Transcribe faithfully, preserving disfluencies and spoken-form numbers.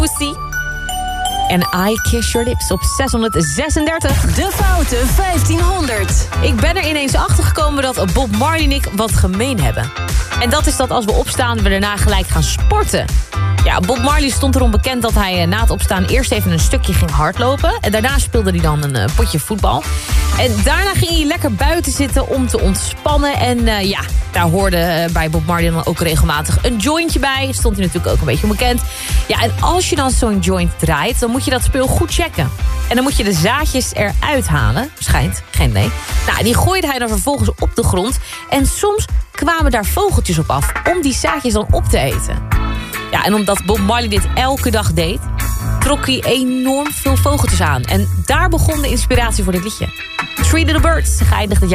Pussy. En I Kiss Your Lips op zeshonderdzesendertig. De Foute vijftienhonderd. Ik ben er ineens achter gekomen dat Bob Marley en ik wat gemeen hebben. En dat is dat als we opstaan, we daarna gelijk gaan sporten. Ja, Bob Marley stond erom bekend dat hij na het opstaan eerst even een stukje ging hardlopen. En daarna speelde hij dan een uh, potje voetbal. En daarna ging hij lekker buiten zitten om te ontspannen. En uh, ja, daar hoorde uh, bij Bob Marley dan ook regelmatig een jointje bij. Stond hij natuurlijk ook een beetje onbekend. Ja, en als je dan zo'n joint draait, dan moet je dat spul goed checken. En dan moet je de zaadjes eruit halen. Schijnt, geen idee. Nou, die gooide hij dan vervolgens op de grond. En soms kwamen daar vogeltjes op af om die zaadjes dan op te eten. Ja, en omdat Bob Marley dit elke dag deed, trok hij enorm veel vogeltjes aan. En daar begon de inspiratie voor dit liedje. Three Little Birds geëindigd het jaar.